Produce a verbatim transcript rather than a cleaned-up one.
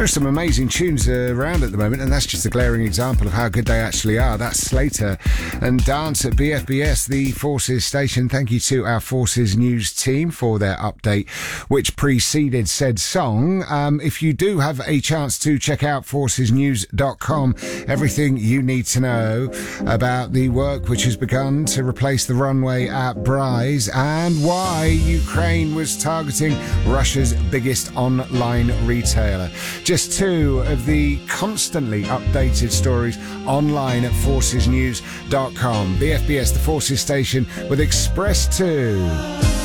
There are some amazing tunes uh, around at the moment, and that's just a glaring example of how good they actually are. That's Slater and Dance at B F B S, the Forces station. Thank you to our Forces News team for their update, which preceded said song. Um, if you do have a chance to check out forces news dot com, everything you need to know about the work which has begun to replace the runway at Bryce and why Ukraine was targeting Russia's biggest online retailer. Just two of the constantly updated stories online at forces news dot com. B F B S, the Forces station with Express two.